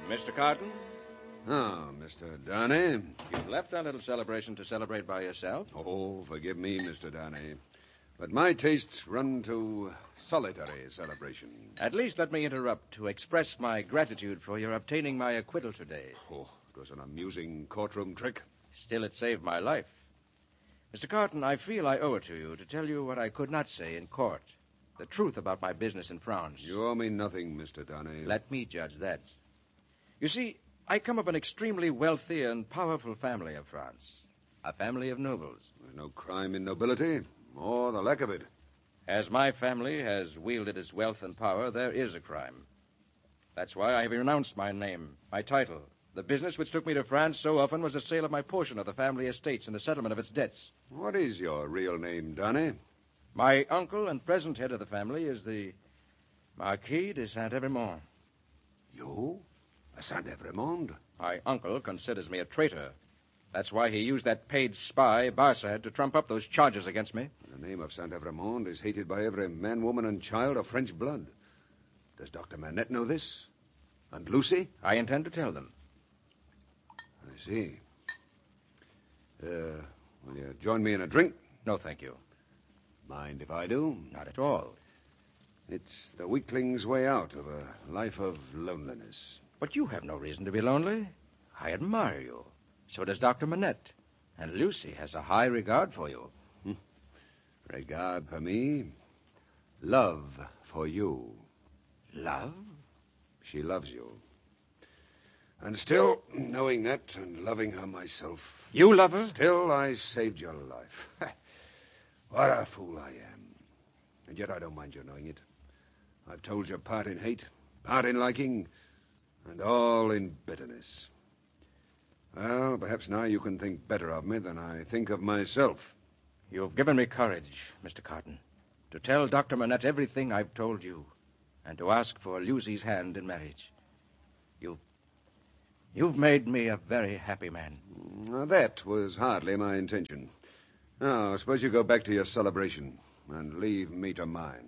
Mr. Carton, Oh, Mr. Darnay. you've left our little celebration to celebrate by yourself. Oh, forgive me, Mr. Darnay. But my tastes run to solitary celebration. At least let me interrupt to express my gratitude for your obtaining my acquittal today. Oh, it was an amusing courtroom trick. Still, it saved my life. Mr. Carton, I feel I owe it to you to tell you what I could not say in court. The truth about my business in France. You owe me nothing, Mr. Darnay. Let me judge that. You see, I come of an extremely wealthy and powerful family of France. A family of nobles. There's no crime in nobility, or the lack of it. As my family has wielded its wealth and power, there is a crime. That's why I have renounced my name, my title. The business which took me to France so often was the sale of my portion of the family estates and the settlement of its debts. What is your real name, Darnay? My uncle and present head of the family is the Marquis de Saint-Evremont. You? A Saint-Evremond? My uncle considers me a traitor. That's why he used that paid spy, Barsad, to trump up those charges against me. The name of Saint-Evremond is hated by every man, woman, and child of French blood. Does Dr. Manette know this? And Lucy? I intend to tell them. I see. Will you join me in a drink? No, thank you. Mind if I do? Not at all. It's the weakling's way out of a life of loneliness. But you have no reason to be lonely. I admire you. So does Dr. Manette. And Lucy has a high regard for you. Regard for me, love for you. Love? She loves you. And still, knowing that and loving her myself... You love her? Still, I saved your life. What a fool I am. And yet I don't mind your knowing it. I've told you part in hate, part in liking, and all in bitterness. Well, perhaps now you can think better of me than I think of myself. You've given me courage, Mr. Carton, to tell Dr. Manette everything I've told you, and to ask for Lucy's hand in marriage. You've made me a very happy man. Now, that was hardly my intention. Now, suppose you go back to your celebration and leave me to mine.